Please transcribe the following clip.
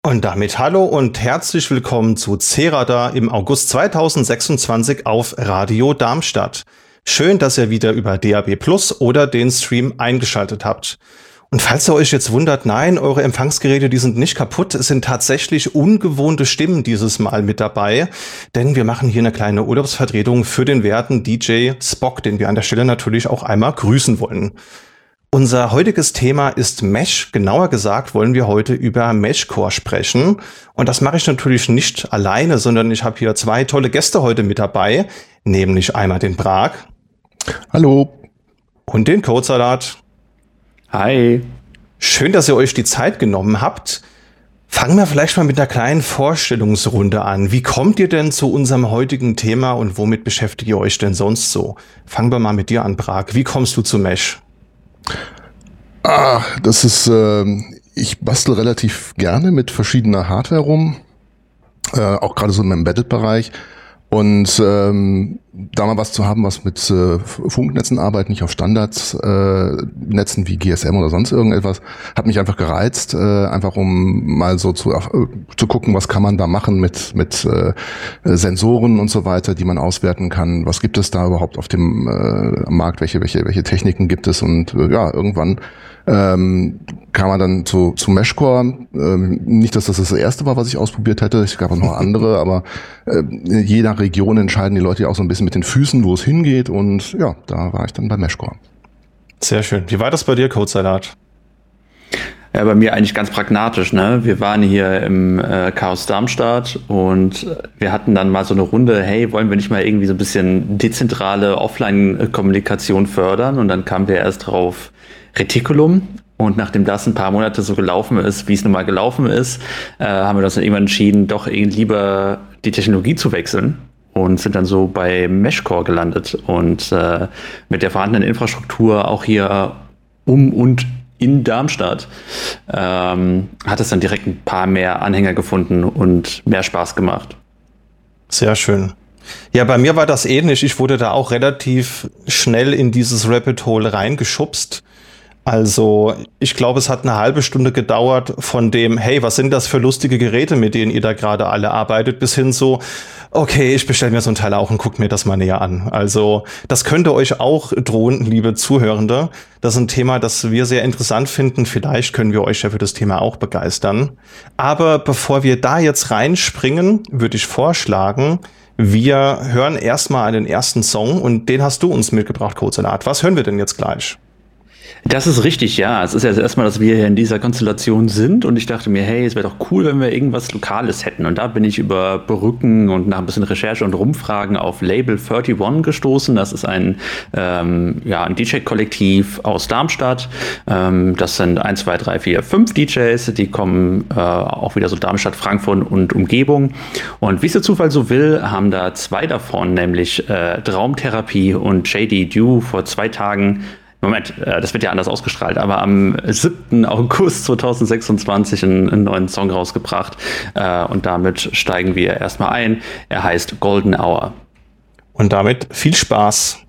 Und damit hallo und herzlich willkommen zu CERADA im August 2026 auf Radio Darmstadt. Schön, dass ihr wieder über DAB+ oder den Stream eingeschaltet habt. Und falls ihr euch jetzt wundert, nein, eure Empfangsgeräte, die sind nicht kaputt, es sind tatsächlich ungewohnte Stimmen dieses Mal mit dabei, denn wir machen hier eine kleine Urlaubsvertretung für den werten DJ Spock, den wir an der Stelle natürlich auch einmal grüßen wollen. Unser heutiges Thema ist Mesh. Genauer gesagt wollen wir heute über Meshcore sprechen. Und das mache ich natürlich nicht alleine, sondern ich habe hier zwei tolle Gäste heute mit dabei, nämlich einmal den Prag. Hallo. Und den Codesalat. Hi. Schön, dass ihr euch die Zeit genommen habt. Fangen wir vielleicht mal mit einer kleinen Vorstellungsrunde an. Wie kommt ihr denn zu unserem heutigen Thema und womit beschäftigt ihr euch denn sonst so? Fangen wir mal mit dir an, Prag. Wie kommst du zu Mesh? Das ist, ich bastel relativ gerne mit verschiedener Hardware rum, auch gerade so im Embedded-Bereich. Und da mal was zu haben, was mit Funknetzen arbeitet, nicht auf Standardnetzen wie GSM oder sonst irgendetwas, hat mich einfach gereizt, einfach um mal so zu gucken, was kann man da machen mit Sensoren und so weiter, die man auswerten kann. Was gibt es da überhaupt auf dem Markt? Welche Techniken gibt es? Und ja, irgendwann kam man dann zu Meshcore. Nicht, dass das erste war, was ich ausprobiert hätte. Es gab auch noch andere, aber je nach Region entscheiden die Leute ja auch so ein bisschen mit den Füßen, wo es hingeht. Und ja, da war ich dann bei Meshcore. Sehr schön. Wie war das bei dir, Codesalat? Ja, bei mir eigentlich ganz pragmatisch, ne? Wir waren hier im Chaos Darmstadt und wir hatten dann mal so eine Runde, hey, wollen wir nicht mal irgendwie so ein bisschen dezentrale Offline-Kommunikation fördern? Und dann kamen wir erst drauf Reticulum. Und nachdem das ein paar Monate so gelaufen ist, wie es nun mal gelaufen ist, haben wir uns dann irgendwann entschieden, doch lieber die Technologie zu wechseln und sind dann so bei Meshcore gelandet. Und mit der vorhandenen Infrastruktur auch hier und in Darmstadt hat es dann direkt ein paar mehr Anhänger gefunden und mehr Spaß gemacht. Sehr schön. Ja, bei mir war das ähnlich. Ich wurde da auch relativ schnell in dieses Rabbit Hole reingeschubst. Also ich glaube, es hat eine halbe Stunde gedauert von dem, hey, was sind das für lustige Geräte, mit denen ihr da gerade alle arbeitet, bis hin so, okay, ich bestelle mir so ein Teil auch und guck mir das mal näher an. Also das könnte euch auch drohen, liebe Zuhörende. Das ist ein Thema, das wir sehr interessant finden. Vielleicht können wir euch ja für das Thema auch begeistern. Aber bevor wir da jetzt reinspringen, würde ich vorschlagen, wir hören erstmal den ersten Song und den hast du uns mitgebracht, Codesalat. Was hören wir denn jetzt gleich? Das ist richtig, ja. Es ist ja erstmal, dass wir hier in dieser Konstellation sind und ich dachte mir, hey, es wäre doch cool, wenn wir irgendwas Lokales hätten. Und da bin ich über Brücken und nach ein bisschen Recherche und Rumfragen auf Label 31 gestoßen. Das ist ein DJ-Kollektiv aus Darmstadt. Das sind 1, 2, 3, 4, 5 DJs. Die kommen auch wieder so Darmstadt, Frankfurt und Umgebung. Und wie es der Zufall so will, haben da 2 davon, nämlich Traumtherapie und JD Dew vor 2 Tagen. Moment, das wird ja anders ausgestrahlt, aber am 7. August 2026 einen neuen Song rausgebracht und damit steigen wir erstmal ein. Er heißt Golden Hour. Und damit viel Spaß.